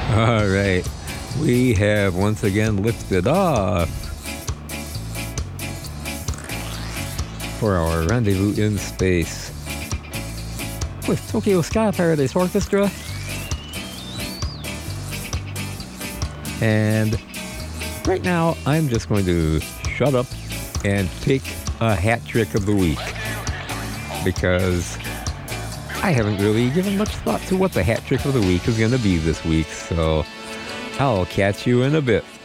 All right. We have once again lifted off for our rendezvous in space with Tokyo Sky Paradise Orchestra. And right now, I'm just going to shut up and pick a hat trick of the week, because I haven't really given much thought to what the hat trick of the week is going to be this week. So I'll catch you in a bit.